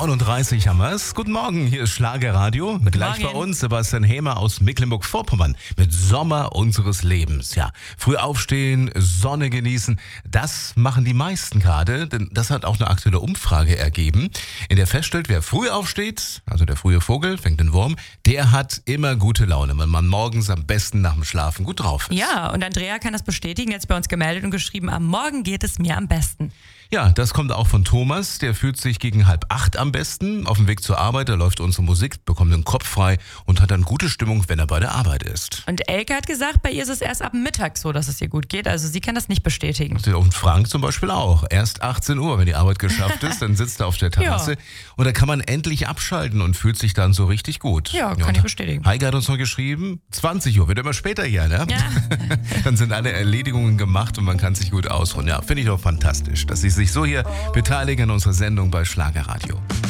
9:39 haben wir es. Guten Morgen, hier ist Schlagerradio. Gleich Morgen. bei uns Sebastian Hämer aus Mecklenburg-Vorpommern mit Sommer unseres Lebens. Ja, früh aufstehen, Sonne genießen, das machen die meisten gerade, denn das hat auch eine aktuelle Umfrage ergeben, in der feststellt, wer früh aufsteht, also der frühe Vogel, fängt den Wurm, der hat immer gute Laune, weil man morgens am besten nach dem Schlafen gut drauf ist. Ja, und Andrea kann das bestätigen, jetzt bei uns gemeldet und geschrieben, am Morgen geht es mir am besten. Ja, das kommt auch von Thomas, der fühlt sich gegen 7:30 am besten. Auf dem Weg zur Arbeit, da läuft unsere Musik, bekommt den Kopf frei und hat dann gute Stimmung, wenn er bei der Arbeit ist. Und Elke hat gesagt, bei ihr ist es erst ab Mittag so, dass es ihr gut geht. Also sie kann das nicht bestätigen. Und Frank zum Beispiel auch. Erst 18 Uhr, wenn die Arbeit geschafft ist, dann sitzt er auf der Terrasse. Ja. Und da kann man endlich abschalten und fühlt sich dann so richtig gut. Ja, kann ich bestätigen. Heike hat uns noch geschrieben, 20 Uhr, wird immer später hier, ne? Ja. Dann sind alle Erledigungen gemacht und man kann sich gut ausruhen. Ja, finde ich doch fantastisch, dass Sie sich so hier beteiligen an unserer Sendung bei Schlagerradio.